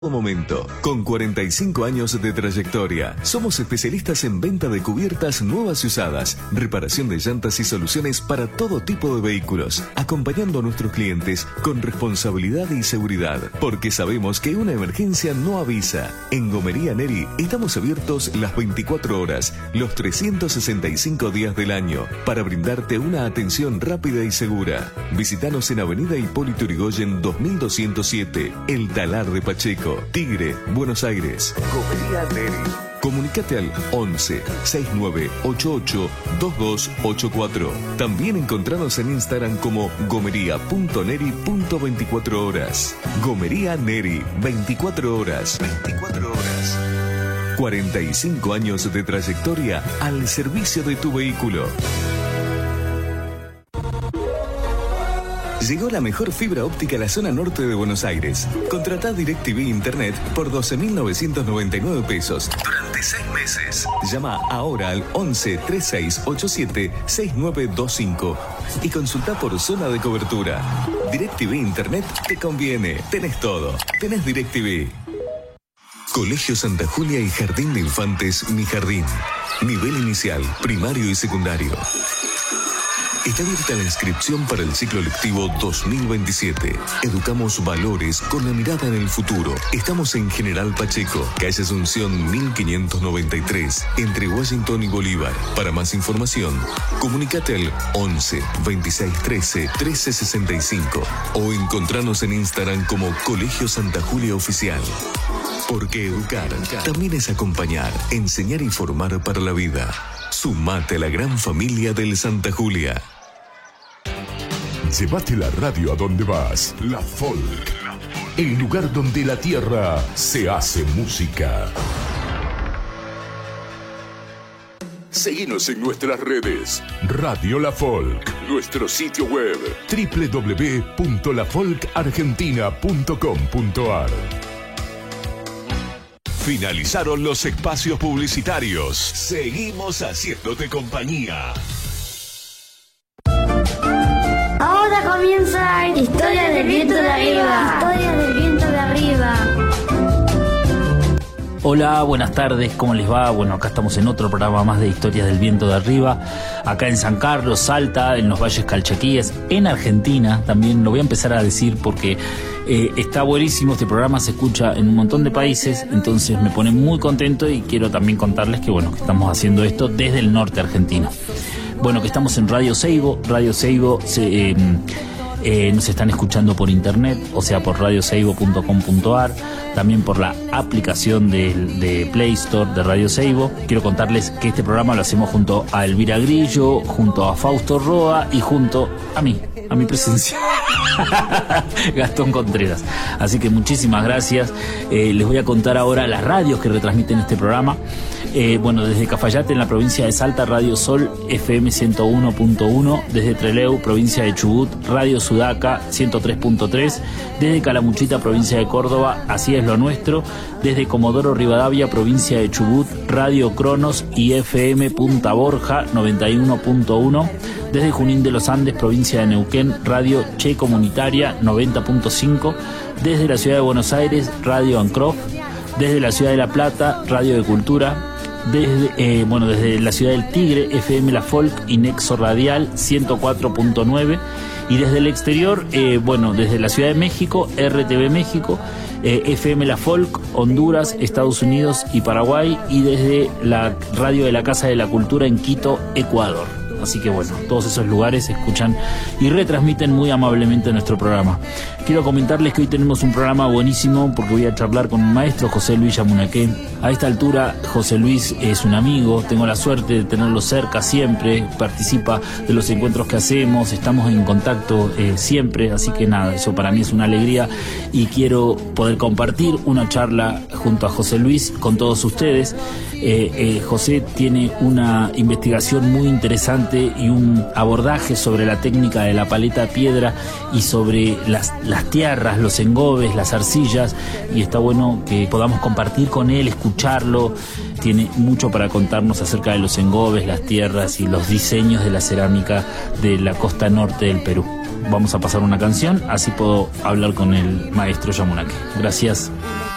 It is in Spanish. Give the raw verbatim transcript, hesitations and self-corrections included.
Momento. Con cuarenta y cinco años de trayectoria, somos especialistas en venta de cubiertas nuevas y usadas, reparación de llantas y soluciones para todo tipo de vehículos, acompañando a nuestros clientes con responsabilidad y seguridad, porque sabemos que una emergencia no avisa. En Gomería Neri estamos abiertos las veinticuatro horas, los trescientos sesenta y cinco días del año, para brindarte una atención rápida y segura. Visítanos en Avenida Hipólito Yrigoyen dos mil doscientos siete, El Talar de Pacheco, Tigre, Buenos Aires. Gomería Neri. Comunicate al once, sesenta y nueve, ochenta y ocho, veintidós ochenta y cuatro. También encontranos en Instagram como gomería punto neri punto veinticuatro horas. Gomería Neri, veinticuatro horas. veinticuatro horas. cuarenta y cinco años de trayectoria al servicio de tu vehículo. Llegó la mejor fibra óptica a la zona norte de Buenos Aires. Contratá DirecTV Internet por doce mil novecientos noventa y nueve pesos durante seis meses. Llama ahora al once, treinta y seis, ochenta y siete, sesenta y nueve veinticinco y consultá por zona de cobertura. DirecTV Internet te conviene. Tenés todo. Tenés DirecTV. Colegio Santa Julia y Jardín de Infantes Mi Jardín. Nivel inicial, primario y secundario. Está abierta la inscripción para el ciclo lectivo dos mil veintisiete. Educamos valores con la mirada en el futuro. Estamos en General Pacheco, calle Asunción mil quinientos noventa y tres, entre Washington y Bolívar. Para más información, comunícate al once, veintiséis, trece, trece sesenta y cinco o encontranos en Instagram como Colegio Santa Julia Oficial. Porque educar también es acompañar, enseñar y formar para la vida. Sumate a la gran familia del Santa Julia. Llévate la radio a donde vas. La Folk. El lugar donde la tierra se hace música. Seguinos en nuestras redes. Radio La Folk. Nuestro sitio web doble u doble u doble u punto la folk argentina punto com punto a r. Finalizaron los espacios publicitarios. Seguimos haciéndote compañía. Ahora comienza Historia del Viento de Arriba. Historia del Viento de Arriba. Hola, buenas tardes, ¿cómo les va? Bueno, acá estamos en otro programa más de Historias del Viento de Arriba, acá en San Carlos, Salta, en los Valles Calchaquíes, en Argentina. También lo voy a empezar a decir porque eh, está buenísimo este programa, se escucha en un montón de países, entonces me pone muy contento y quiero también contarles que bueno, que estamos haciendo esto desde el norte argentino. Bueno, que estamos en Radio Seibo, Radio Seibo se... Eh, Eh, nos están escuchando por internet, o sea por radio seibo punto com punto a r, también por la aplicación de, de Play Store de Radio Seibo. Quiero contarles que este programa lo hacemos junto a Elvira Grillo, junto a Fausto Roa y junto a mí, a mi presencia, Gastón Contreras. Así que muchísimas gracias. Eh, les voy a contar ahora las radios que retransmiten este programa. Eh, bueno, desde Cafayate, en la provincia de Salta, Radio Sol F M ciento uno punto uno. Desde Trelew, provincia de Chubut, Radio Sudaca ciento tres punto tres. Desde Calamuchita, provincia de Córdoba, Así es lo nuestro. Desde Comodoro Rivadavia, provincia de Chubut, Radio Cronos y F M Punta Borja noventa y uno punto uno. Desde Junín de los Andes, provincia de Neuquén, Radio Che Comunitaria noventa punto cinco. Desde la ciudad de Buenos Aires, Radio Ancroft. Desde la ciudad de La Plata, Radio de Cultura. Desde, eh, bueno, desde la ciudad del Tigre, F M La Folk y Nexo Radial ciento cuatro punto nueve. Y desde el exterior, eh, bueno, desde la Ciudad de México, R T V México, eh, F M La Folk, Honduras, Estados Unidos y Paraguay. Y desde la radio de la Casa de la Cultura en Quito, Ecuador. Así que bueno, todos esos lugares escuchan y retransmiten muy amablemente nuestro programa. Quiero comentarles que hoy tenemos un programa buenísimo porque voy a charlar con un maestro, José Luis Yamunaqué. A esta altura, José Luis es un amigo, tengo la suerte de tenerlo cerca siempre, participa de los encuentros que hacemos, estamos en contacto eh, siempre, así que nada, eso para mí es una alegría y quiero poder compartir una charla junto a José Luis con todos ustedes. Eh, eh, José tiene una investigación muy interesante y un abordaje sobre la técnica de la paleta piedra y sobre las, las tierras, los engobes, las arcillas, y está bueno que podamos compartir con él, escucharlo. Tiene mucho para contarnos acerca de los engobes, las tierras y los diseños de la cerámica de la costa norte del Perú. Vamos a pasar una canción, así puedo hablar con el maestro Yamunaqué. Gracias.